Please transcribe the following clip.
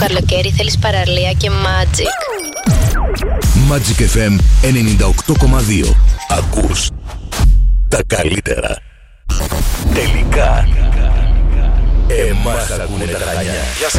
καλοκαίρι θέλεις παραλία και Magic. Magic FM 98,2. Ακούς τα καλύτερα. Τελικά εμάς ακούνε τα Χανιά.